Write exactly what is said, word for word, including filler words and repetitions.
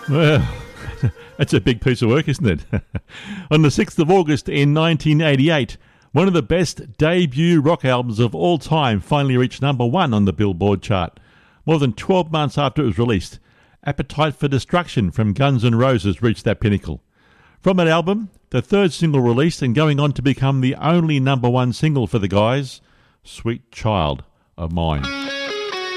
Well, that's a big piece of work, isn't it? On the sixth of August in nineteen eighty-eight, one of the best debut rock albums of all time finally reached number one on the Billboard chart. More than twelve months after it was released, Appetite for Destruction from Guns N' Roses reached that pinnacle. From that album, the third single released and going on to become the only number one single for the guys, Sweet Child of Mine.